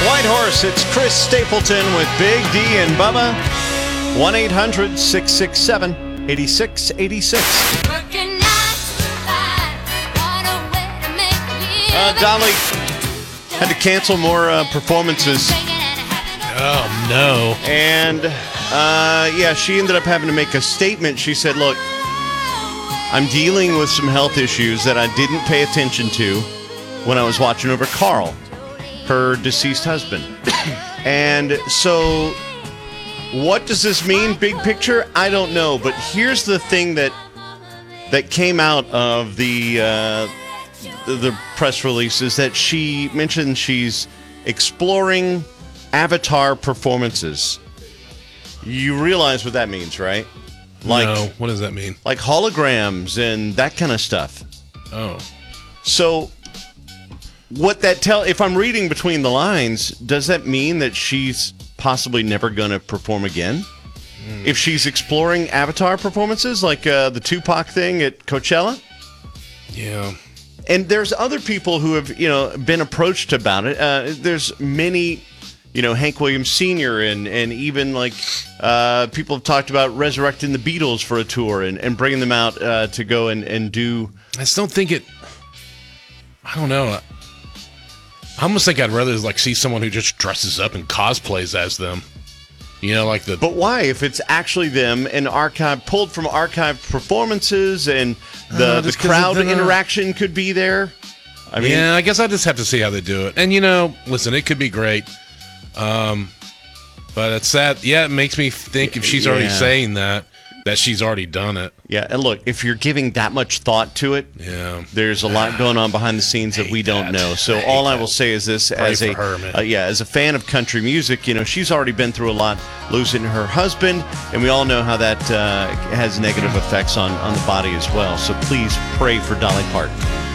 White Horse, it's Chris Stapleton with Big D and Bubba. 1-800-667-8686. Dolly had to cancel more performances. Oh, no. And, she ended up having to make a statement. She said, look, I'm dealing with some health issues that I didn't pay attention to when I was watching over Carl, her deceased husband. And so what does this mean, big picture? I don't know. But here's the thing that came out of the press release is that she mentioned she's exploring avatar performances. You realize what that means, right? No, what does that mean? Like holograms and that kind of stuff. Oh. So what that if I'm reading between the lines, does that mean that she's possibly never going to perform again? If she's exploring avatar performances like the Tupac thing at Coachella? Yeah. And there's other people who have, been approached about it. There's many, Hank Williams Sr. and even like people have talked about resurrecting the Beatles for a tour and bringing them out to go and do. I just don't think I don't know. I almost think I'd rather see someone who just dresses up and cosplays as them. But why? If it's actually them and pulled from archived performances and the crowd interaction could be there. I mean, I guess I just have to see how they do it. And listen, it could be great. But it's sad. Yeah, it makes me think if she's already saying that she's already done it. Yeah, and look, if you're giving that much thought to it, there's a lot going on behind the scenes that we don't know. So all I will say is this: as a fan of country music, she's already been through a lot, losing her husband, and we all know how that has negative effects on the body as well. So please pray for Dolly Parton.